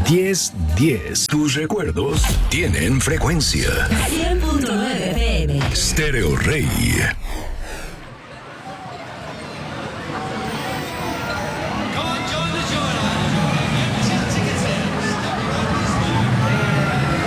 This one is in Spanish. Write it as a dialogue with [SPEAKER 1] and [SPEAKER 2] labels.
[SPEAKER 1] 1010. Tus recuerdos tienen frecuencia.
[SPEAKER 2] 100.9 FM.
[SPEAKER 1] Stereo Rey.